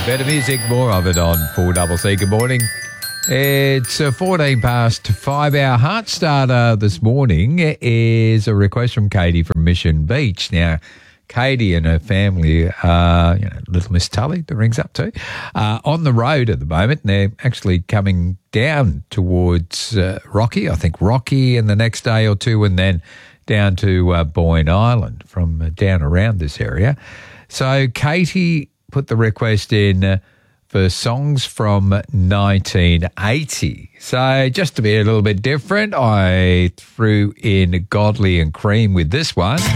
Better music, more of it on 4CC. Good morning. It's 14 past 5. Our heart starter this morning is a request from Katie from Mission Beach. Now, Katie and her family, little Miss Tully, that rings up too, on the road at the moment. And they're actually coming down towards Rocky, I think Rocky in the next day or two, and then down to Boyne Island from down around this area. So Katie put the request in for songs from 1980. So just to be a little bit different, I threw in Godley and Cream with this one.